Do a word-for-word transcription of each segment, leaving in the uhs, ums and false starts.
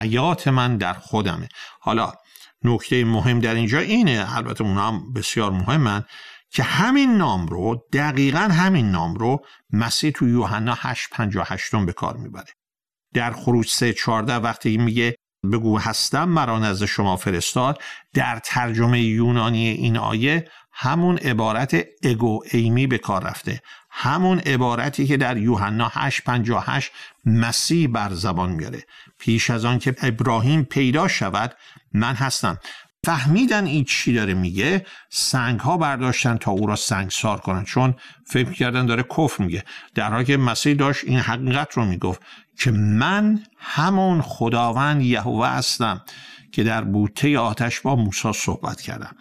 حیات من در خودمه. حالا نکته مهم در اینجا اینه، البته اونها هم بسیار مهمن، که همین نام رو، دقیقاً همین نام رو مسیح تو یوحنا هشت پنجاه و هشت به کار میبره. در خروج سه چهارده وقتی میگه بگو هستم مرا نزد شما فرستاد، در ترجمه یونانی این آیه همون عبارت اگو ایمی به کار رفته، همون عبارتی که در یوحنا هشت پنجاه و هشت مسیح بر زبان میاره، پیش از آن که ابراهیم پیدا شود من هستم. فهمیدن این چی داره میگه، سنگ ها برداشتن تا او را سنگسار کنن، چون فکر کردن داره کفر میگه، در حالی که مسیح داشت این حقیقت رو میگفت که من همون خداوند یهوه هستم که در بوته آتش با موسی صحبت کردم.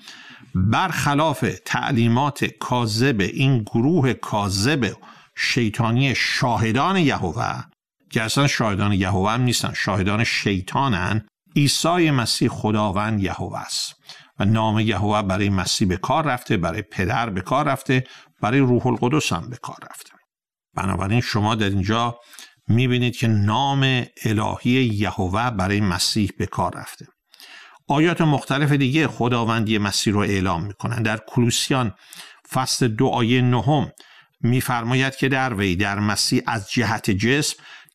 برخلاف تعلیمات کاذب این گروه کاذب شیطانی شاهدان یهوه، که اصلا شاهدان یهوه هم نیستن، شاهدان شیطانن، عیسی مسیح خداوند یهوه است و نام یهوه برای مسیح به کار رفته، برای پدر به کار رفته، برای روح القدس هم به کار رفته. بنابراین شما در اینجا میبینید که نام الهی یهوه برای مسیح به کار رفته. آیات مختلف دیگه خداوندی مسیح رو اعلام میکنن. در کولوسیان فصل دو آیه نهم میفرماید که در وی، در مسیح، از جهت جسم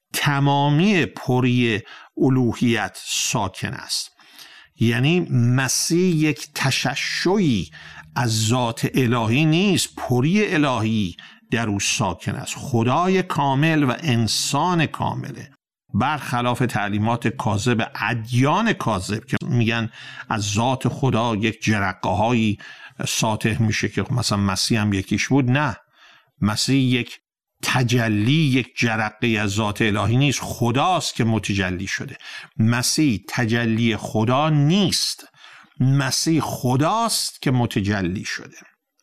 تمامی پری الوهیت ساکن است. یعنی مسیح یک تششعی از ذات الهی نیست، پری الهی در او ساکن است، خدای کامل و انسان کامله. برخلاف تعلیمات کاذب ادیان کاذب که میگن از ذات خدا یک جرقه هایی ساطع میشه که مثلا مسیح هم یکیش بود، نه، مسیح یک تجلی، یک جرقه از ذات الهی نیست، خداست که متجلی شده. مسیح تجلی خدا نیست، مسیح خداست که متجلی شده.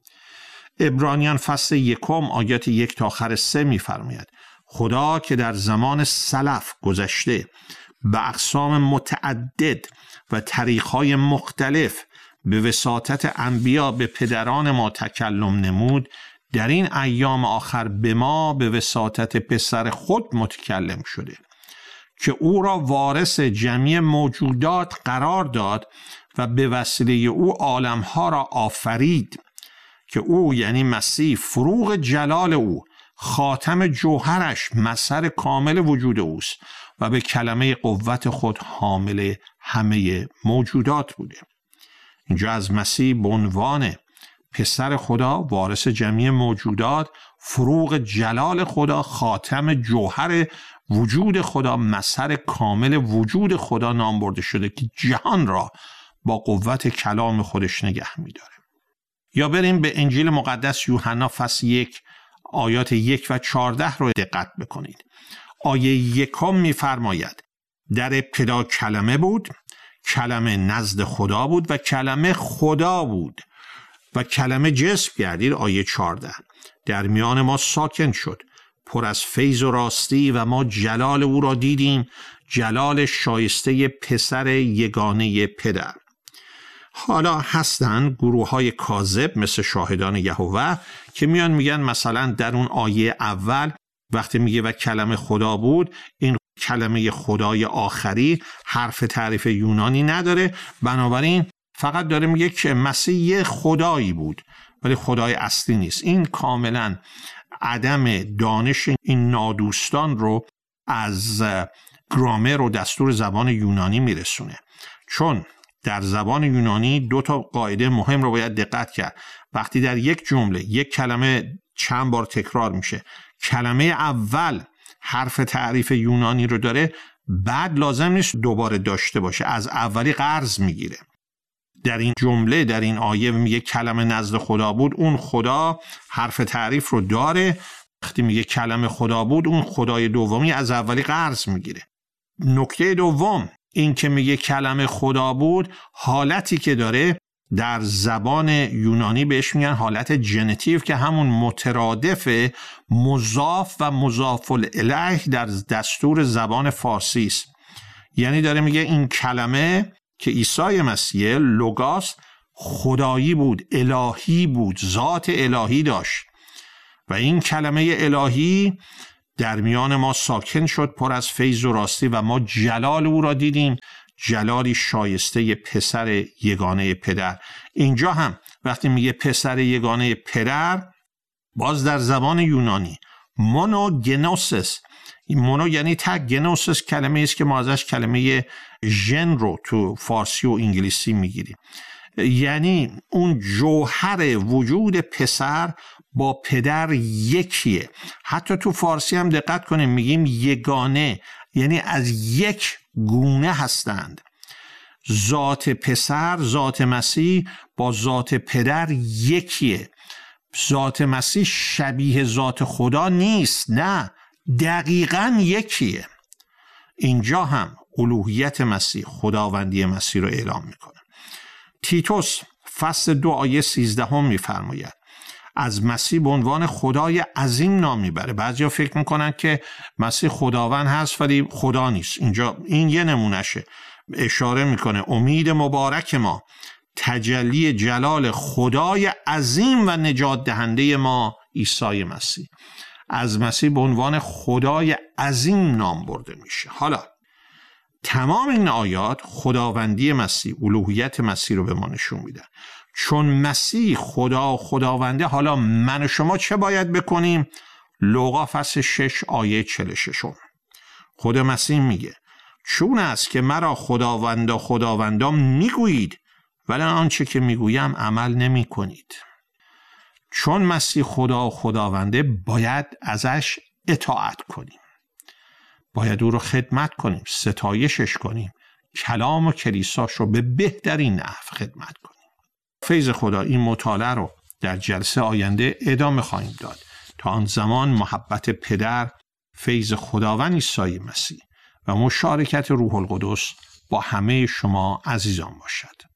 عبرانیان فصل یکم آیات یک تا آخر سه میفرماید خدا که در زمان سلف گذشته به اقسام متعدد و طریقهای مختلف به وساطت انبیا به پدران ما تکلم نمود، در این ایام آخر به ما به وساطت پسر خود متکلم شده که او را وارث جمعی موجودات قرار داد و به وسیله او عالمها را آفرید، که او یعنی مسیح فروغ جلال او، خاتم جوهرش، مظهر کامل وجود اوست و به کلمه قوت خود حامل همه موجودات بوده. اینجا از مسیح به عنوان پسر خدا، وارث جمعی موجودات، فروغ جلال خدا، خاتم جوهر وجود خدا، مظهر کامل وجود خدا نام برده شده که جهان را با قوت کلام خودش نگه می‌داره. یا بریم به انجیل مقدس یوحنا فصل یک آیات یک و چهارده رو دقت بکنید. آیه یکم می‌فرماید در ابتدا کلمه بود، کلمه نزد خدا بود و کلمه خدا بود و کلمه جسم گردید. آیه چهارده در میان ما ساکن شد، پر از فیض و راستی و ما جلال او را دیدیم، جلال شایسته پسر یگانه پدر. حالا هستن گروه های کاذب مثل شاهدان یهوه که میان میگن مثلا در اون آیه اول وقتی میگه و کلمه خدا بود، این کلمه خدای آخری حرف تعریف یونانی نداره، بنابراین فقط داره میگه که مسیح خدایی بود ولی خدای اصلی نیست. این کاملا عدم دانش این نادوستان رو از گرامر و دستور زبان یونانی میرسونه، چون در زبان یونانی دو تا قاعده مهم رو باید دقت کرد. وقتی در یک جمله یک کلمه چند بار تکرار میشه، کلمه اول حرف تعریف یونانی رو داره، بعد لازم نیست دوباره داشته باشه، از اولی قرض میگیره. در این جمله، در این آیه میگه کلمه نزد خدا بود، اون خدا حرف تعریف رو داره. وقتی میگه کلمه خدا بود، اون خدای دومی از اولی قرض میگیره. نکته دوم این که میگه کلمه خدا بود، حالتی که داره در زبان یونانی بهش میگن حالت جنتیو که همون مترادف مضاف و مضاف الیه در دستور زبان فارسی است. یعنی داره میگه این کلمه که عیسی مسیح لوگاس خدایی بود، الهی بود، ذات الهی داشت و این کلمه الهی در میان ما ساکن شد پر از فیض و راستی و ما جلال او را دیدیم، جلالی شایسته پسر یگانه پدر. اینجا هم وقتی میگه پسر یگانه پدر، باز در زبان یونانی مونوگنوسس، مونو یعنی تک، گنوسس کلمه است که ما ازش کلمه ژن رو تو فارسی و انگلیسی میگیریم، یعنی اون جوهر وجود پسر با پدر یکیه. حتی تو فارسی هم دقت کنیم میگیم یگانه، یعنی از یک گونه هستند. ذات پسر، ذات مسیح با ذات پدر یکیه. ذات مسیح شبیه ذات خدا نیست، نه، دقیقاً یکیه. اینجا هم الوهیت مسیح، خداوندی مسیح رو اعلام میکنه. تیتوس فصل دو آیه سیزدهم میفرماید از مسیح به عنوان خدای عظیم نام میبره. بعضیا فکر میکنن که مسیح خداوند هست ولی خدا نیست. اینجا این یه نمونشه، اشاره میکنه امید مبارک ما، تجلی جلال خدای عظیم و نجات دهنده ما عیسی مسیح. از مسیح به عنوان خدای عظیم نام برده میشه. حالا تمام این آیات خداوندی مسیح، الوهیت مسیح رو به ما نشون میدن. چون مسیح خدا و خداونده، حالا من و شما چه باید بکنیم؟ لوقا فصل شش آیه چهل و شش. خود مسیح میگه چون است که مرا خداوندا خداوندا میگویید ولی آنچه که میگویم عمل نمی کنید. چون مسیح خدا و خداونده باید ازش اطاعت کنیم، باید او رو خدمت کنیم، ستایشش کنیم، کلام و کلیساش رو به بهترین نحو خدمت کنیم. فیض خدا این مطالعه رو در جلسه آینده ادامه خواهیم داد. تا آن زمان محبت پدر، فیض خداوند عیسی مسیح و مشارکت روح القدس با همه شما عزیزان باشد.